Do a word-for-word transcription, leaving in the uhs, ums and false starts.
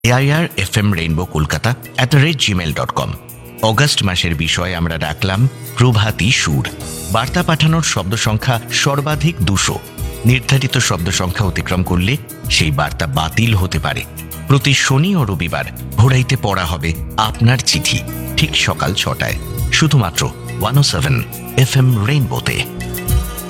AIR F M rainbow Kolkata at the rate Gmail dot com. August মাসের বিষয়ে আমরা রাখলাম প্রভাতী সুর। বার্তা পাঠানোর শব্দ সংখ্যা সর্বাধিক দুশো। নির্ধারিত শব্দ সংখ্যা অতিক্রম করলে সেই বার্তা বাতিল হতে পারে। প্রতি শনি ও রবিবার ভোরাইতে পড়া হবে আপনার চিঠি, ঠিক সকাল ছটায়, শুধুমাত্র ওয়ান ও সেভেন এফ এম রেইনবোতে।